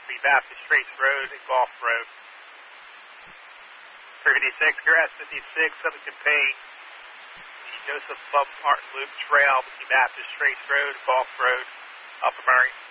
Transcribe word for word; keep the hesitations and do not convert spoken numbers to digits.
between Baptist Trace Road and Golf Road. three fifty-six, you're S fifty-six, Southern Payne. The Joseph Plum Martin Loop Trail between Baptist Trace Road and Golf Road, Upper Murray.